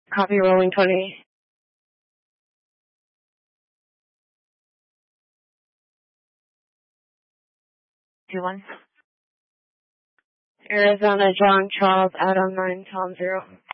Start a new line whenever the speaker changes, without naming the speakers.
Copy rolling 20.
Two one.
Arizona John Charles Adam 9 Tom 0.